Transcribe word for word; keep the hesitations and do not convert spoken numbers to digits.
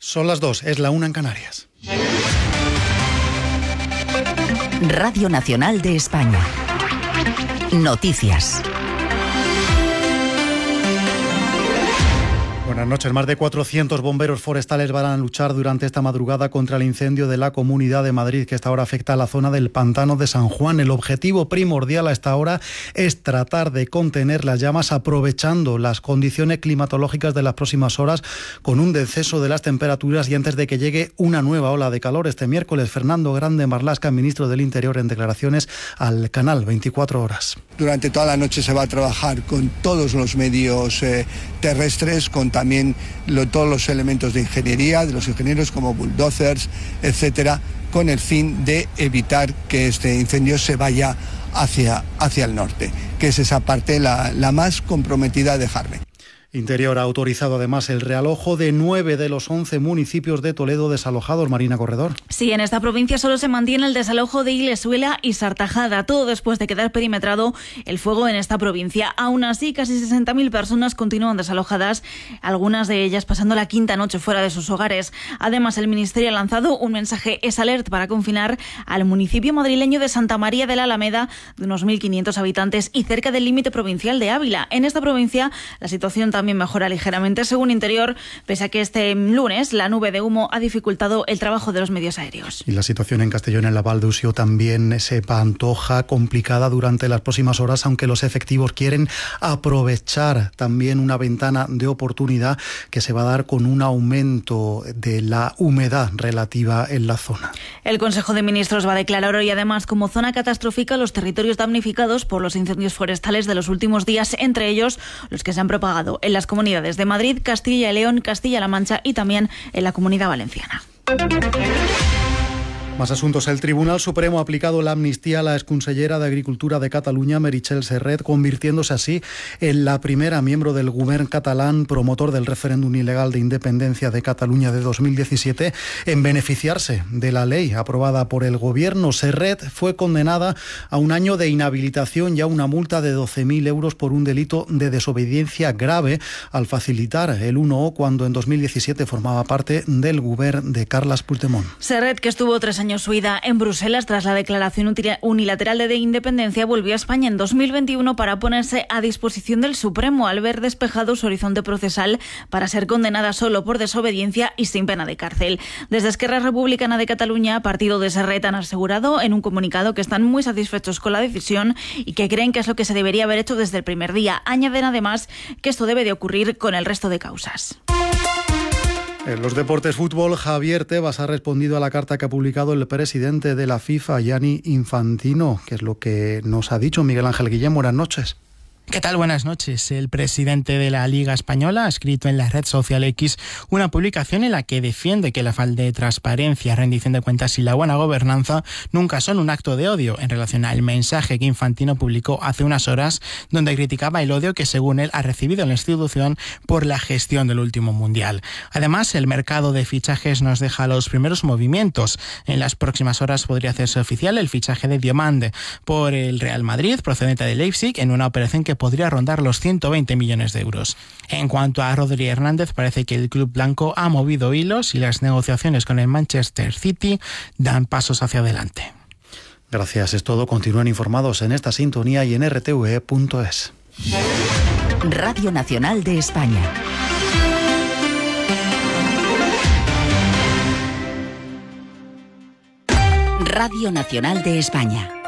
Son las dos, es la una en Canarias. Radio Nacional de España. Noticias. Buenas noches. Más de cuatrocientos bomberos forestales van a luchar durante esta madrugada contra el incendio de la Comunidad de Madrid, que esta hora afecta a la zona del Pantano de San Juan. El objetivo primordial a esta hora es tratar de contener las llamas aprovechando las condiciones climatológicas de las próximas horas, con un descenso de las temperaturas y antes de que llegue una nueva ola de calor. Este miércoles, Fernando Grande Marlaska, ministro del Interior, en declaraciones al canal veinticuatro horas. Durante toda la noche se va a trabajar con todos los medios eh, terrestres, con también lo, todos los elementos de ingeniería, de los ingenieros como bulldozers, etcétera, con el fin de evitar que este incendio se vaya hacia, hacia el norte, que es esa parte la, la más comprometida de Jarve. Interior ha autorizado además el realojo de nueve de los once municipios de Toledo desalojados. Marina Corredor. Sí, en esta provincia solo se mantiene el desalojo de Ilesuela y Sartajada, todo después de quedar perimetrado el fuego en esta provincia. Aún así, casi sesenta mil personas continúan desalojadas, algunas de ellas pasando la quinta noche fuera de sus hogares. Además, el Ministerio ha lanzado un mensaje Es Alert para confinar al municipio madrileño de Santa María de la Alameda, de unos mil quinientos habitantes y cerca del límite provincial de Ávila. En esta provincia, la situación también mejora ligeramente, según Interior, pese a que este lunes la nube de humo ha dificultado el trabajo de los medios aéreos. Y la situación en Castellón, en la Val d'Usió, también se antoja complicada durante las próximas horas, aunque los efectivos quieren aprovechar también una ventana de oportunidad que se va a dar con un aumento de la humedad relativa en la zona. El Consejo de Ministros va a declarar hoy además como zona catastrófica los territorios damnificados por los incendios forestales de los últimos días, entre ellos los que se han propagado en las comunidades de Madrid, Castilla y León, Castilla-La Mancha y también en la Comunidad Valenciana. Más asuntos. El Tribunal Supremo ha aplicado la amnistía a la exconsellera de Agricultura de Cataluña, Meritxell Serret, convirtiéndose así en la primera miembro del Govern catalán, promotor del referéndum ilegal de independencia de Cataluña de dos mil diecisiete, en beneficiarse de la ley aprobada por el Gobierno. Serret fue condenada a un año de inhabilitación y a una multa de doce mil euros por un delito de desobediencia grave al facilitar el uno o cuando en dos mil diecisiete formaba parte del Govern de Carles Puigdemont. Serret, que estuvo tres años su ida en Bruselas tras la declaración unilateral de independencia, volvió a España en dos mil veintiuno para ponerse a disposición del Supremo al ver despejado su horizonte procesal para ser condenada solo por desobediencia y sin pena de cárcel. Desde Esquerra Republicana de Cataluña, partido de Serret, han asegurado en un comunicado que están muy satisfechos con la decisión y que creen que es lo que se debería haber hecho desde el primer día. Añaden además que esto debe de ocurrir con el resto de causas. En los deportes, fútbol, Javier Tebas ha respondido a la carta que ha publicado el presidente de la FIFA, Gianni Infantino, que es lo que nos ha dicho Miguel Ángel Guillén. Buenas noches. ¿Qué tal? Buenas noches. El presidente de la Liga Española ha escrito en la red social X una publicación en la que defiende que la falta de transparencia, rendición de cuentas y la buena gobernanza nunca son un acto de odio, en relación al mensaje que Infantino publicó hace unas horas, donde criticaba el odio que, según él, ha recibido la institución por la gestión del último Mundial. Además, el mercado de fichajes nos deja los primeros movimientos. En las próximas horas podría hacerse oficial el fichaje de Diomande por el Real Madrid, procedente de Leipzig, en una operación que podría rondar los ciento veinte millones de euros. En cuanto a Rodri Hernández, parece que el club blanco ha movido hilos y las negociaciones con el Manchester City dan pasos hacia adelante. Gracias, es todo. Continúen informados en esta sintonía y en r t v e punto es. Radio Nacional de España. Radio Nacional de España.